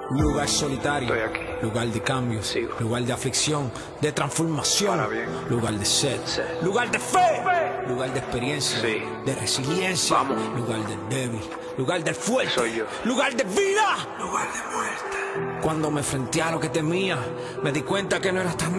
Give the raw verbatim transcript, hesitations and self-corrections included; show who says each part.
Speaker 1: Un lugar solitario,
Speaker 2: Estoy aquí.
Speaker 1: lugar de cambio,
Speaker 2: Sigo.
Speaker 1: lugar de aflicción, de transformación,
Speaker 2: Para bien.
Speaker 1: lugar de sed,
Speaker 2: Sed.
Speaker 1: lugar de fe, lugar de experiencia,
Speaker 2: Sí.
Speaker 1: de resiliencia,
Speaker 2: Vamos.
Speaker 1: lugar del débil, lugar del fuerte,
Speaker 2: Soy yo.
Speaker 1: lugar de vida, lugar de muerte. Cuando me enfrenté a lo que temía, me di cuenta que no era tan